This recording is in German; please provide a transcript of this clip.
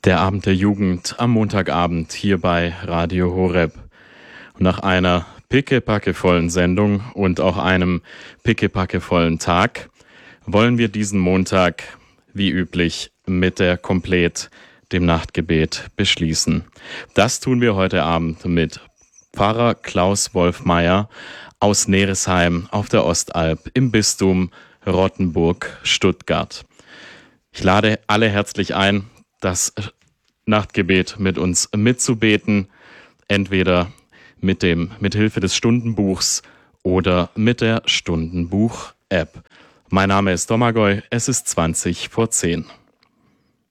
Der Abend der Jugend am Montagabend hier bei Radio Horeb. Und nach einer pickepackevollen Sendung und auch einem pickepackevollen Tag wollen wir diesen Montag wie üblich mit der Komplet, dem Nachtgebet, beschließen. Das tun wir heute Abend mit Pfarrer Klaus Wolfmeier aus Neresheim auf der Ostalb im Bistum Rottenburg-Stuttgart. Ich lade alle herzlich ein, das Nachtgebet mit uns mitzubeten, entweder mit Hilfe des Stundenbuchs oder mit der Stundenbuch-App. Mein Name ist Domagoj, es ist 20 vor 10.